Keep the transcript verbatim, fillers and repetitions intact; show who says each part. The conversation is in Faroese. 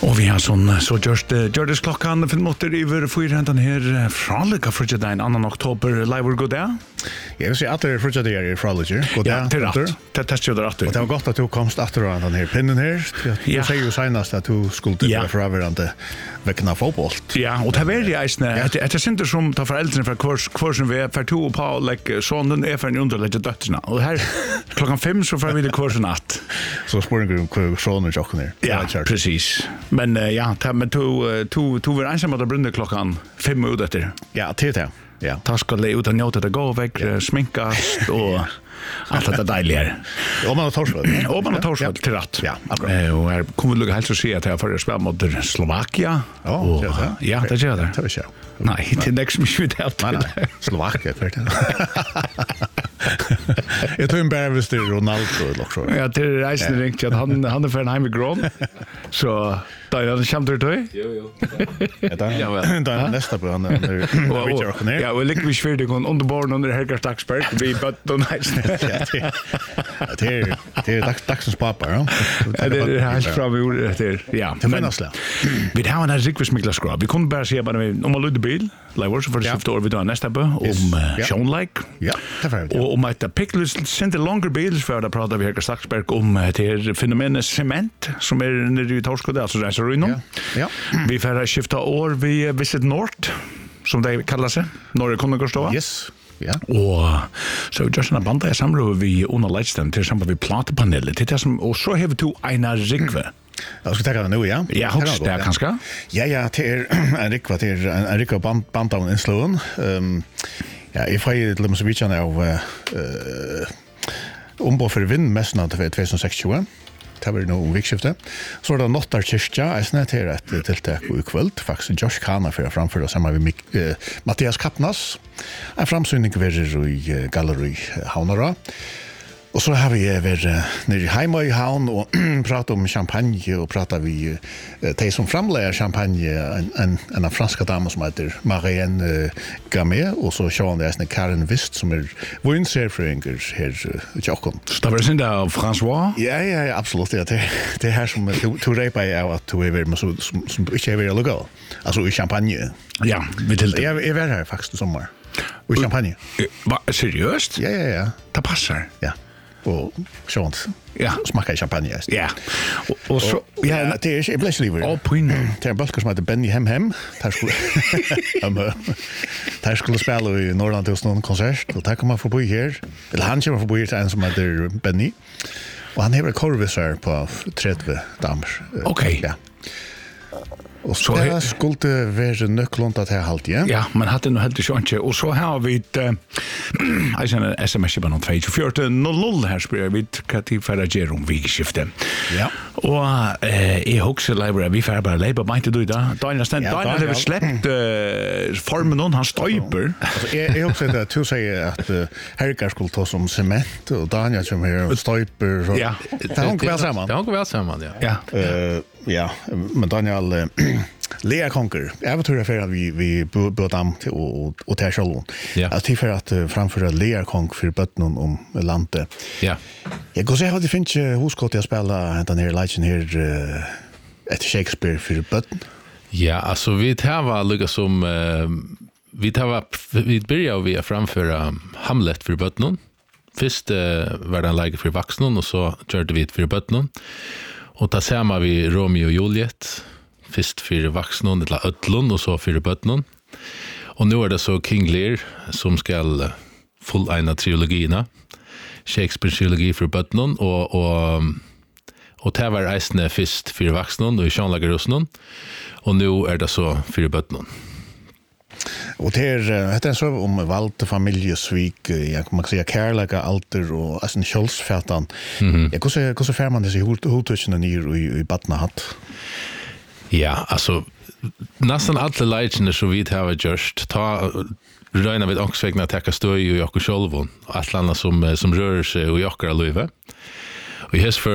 Speaker 1: Och vi har sån så just Jordis klockan för motor över fyra den här fralika för den annan oktober live går där.
Speaker 2: Jag vill säga att det är för det är fralika.
Speaker 1: Och där till rätt. Det testar ju rätt.
Speaker 2: Och det var gott att du komst efter den här pinnen här. Jag säger ju senast att du skulle vara föröverande väckna fotboll.
Speaker 1: Ja, och det var ju isne. Det är inte som ta föräldrarna för kurs kursen vi för två på like sonen är för en underlägga döttrarna. Och här klockan fem så får vi det kursen natt.
Speaker 2: Så spåren går sonen och ner.
Speaker 1: Ja, precis. Men uh, ja, ta med to to to var ensamma där brunde klockan fem minuter efter.
Speaker 2: Ja, till det. Ja.
Speaker 1: Ta ska le ut och njuta det gå väck, ja. Sminkas och allt det dejliga.
Speaker 2: Och man har torsdag.
Speaker 1: Och man har torsdag till rätt.
Speaker 2: Ja, akkurat.
Speaker 1: Och här kommer vi helt att se att jag för spela mot Slovakia.
Speaker 2: Ja,
Speaker 1: ja, det gör det.
Speaker 2: Det är så.
Speaker 1: Nej, det är nästa mycket helt.
Speaker 2: Nej, nej. Slovakia för det. Jag tror en bävis till Ronaldo också.
Speaker 1: Ja, det är reisen ringt att han han är för en hemigrån. Så då är det kämper du?
Speaker 3: Jo, jo.
Speaker 2: Det är det är nästa på han där.
Speaker 1: Ja, och liksom för det går underborn under Helgar Dagsberg. Vi but då nice.
Speaker 2: Det är det är dags dagsens pappa, ja.
Speaker 1: Det är helt fram ur det. Ja,
Speaker 2: men
Speaker 1: vi har en riktigt smikla scrub. Vi kunde bara se bara om man lyder bil. Live så för det skiftar vi då nästa på om Sean Lake.
Speaker 2: Ja, det var det.
Speaker 1: Och om att pickles center longer bills för att prata vi Helgar Dagsberg om det fenomenet cement som är nere i Torskod alltså där så runt.
Speaker 2: Ja.
Speaker 1: Vi får skifta år vi Visit North som det kallar sig. Norra Konungårdsstova.
Speaker 2: Yes. Ja.
Speaker 1: Och så vi just en banda samråd vi under Lightstem till exempel vi platepanelet. Det är som och så har vi två ena rigve.
Speaker 2: Jag ska ta det nu, ja.
Speaker 1: Ja, hoppas det kanske.
Speaker 2: Ja, ja, det är en rikva till en rikva band band av en slån. Ehm ja, jag får ju lite så vitt av eh ombord för vindmässan till tjugo sextio. Det var nog vikskifte. Så var det Nottar kyrkja, jag snett här ett tilltak i kväll, faktiskt Josh Kana för att framföra samman med eh, Mattias Kappnas. En framsynning var i Galleri Haunara. Och så har vi varit nere i Heima i Havn och pratat om champagne och pratat vi de som framlägger champagne en, en, en franska dam som heter Marianne Gamet och så Sean det är Karen Wist som är vinserfröinger här i Tjockholm.
Speaker 1: Så det var sin där av François?
Speaker 2: Ja, ja, ja, absolut. Ja, det, det här som du repar är att du är väldigt som, som, som inte är väldigt legal. Alltså i champagne.
Speaker 1: Ja, vi till det.
Speaker 2: Jag är väl här faktiskt i sommar. Och i champagne.
Speaker 1: Va, seriöst?
Speaker 2: Ja, ja, ja.
Speaker 1: Det passar.
Speaker 2: Ja. Och sånt.
Speaker 1: Ja,
Speaker 2: smakar champagne.
Speaker 1: Ja. Och, och så
Speaker 2: ja, ja, det är bless liver.
Speaker 1: Oh, point.
Speaker 2: Det är en bulk som heter Benny Hem Hem. Där skulle Där skulle spela i Norrland hos någon konsert och där kommer man förbi här. Eller han kommer förbi till en som heter Benny. Och han har korvisar på trettio damer.
Speaker 1: Okej.
Speaker 2: Ja. Och så det skulle vara nöklont att ha halt, ja?
Speaker 1: Ja, men hade nog helt inte. Och så har vi ett jag känner sms på någon två fyra noll noll här spelar vi Kati Ferrager om vikskifte.
Speaker 2: Ja.
Speaker 1: Och eh i Hoxe Library vi får bara labor by to do det. Daniel stand Daniel har släppt formen on han støyper.
Speaker 2: Alltså jag också att du säger att Helgar skulle ta som cement och Daniel som är støyper så.
Speaker 1: Ja.
Speaker 2: Det har väl samman.
Speaker 3: Det har väl samman, ja.
Speaker 1: Ja.
Speaker 2: Eh ja, men Daniel Lea Konker. Jag tror för att vi vi bådam till och och till själva.
Speaker 3: Ja.
Speaker 2: Att till för att framföra Lea Konk för botten om landet.
Speaker 3: Ja.
Speaker 2: Jag går så här det finns huskott jag spela den här legend här ett Shakespeare för botten.
Speaker 3: Ja, alltså vi tar var lika som uh, vi tar var vi börjar vi framföra Hamlet för botten. Först uh, var det en läge för vuxna och så körde vi för botten. Och där ser man vi Romeo och Juliet. Först för vuxna eller ödlon och så för botten. Och nu är det så King Lear som ska fullena trilogierna. Shakespeare-trilogi för botten och och och det var reisende först för vuxna och i Sean Lagerosnon. Och nu är det så för botten.
Speaker 2: Och det är det är så om valt familjesvik, jag kan säga kärleka alter och alltså en kjolsfätan.
Speaker 3: Mhm.
Speaker 2: Jag går så går så fär man det sig hotouchen ner i i badna hatt.
Speaker 3: Ja, alltså nästan alla legender så vidt har vi just ta röna vid oxvägna att täcka stöj och jag själv och alla andra som som rör sig och jackar löve. Och just för